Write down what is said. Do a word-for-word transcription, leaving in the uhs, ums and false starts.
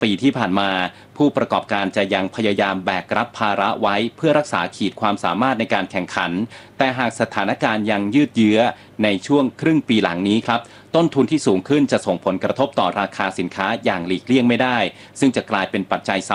ปีที่ผ่านมาผู้ประกอบการจะยังพยายามแบกรับภาระไว้เพื่อรักษาขีดความสามารถในการแข่งขันแต่หากสถานการณ์ยังยืดเยื้อในช่วงครึ่งปีหลังนี้ครับต้นทุนที่สูงขึ้นจะส่งผลกระทบต่อราคาสินค้าอย่างหลีกเลี่ยงไม่ได้ซึ่งจะกลายเป็นปัจจัย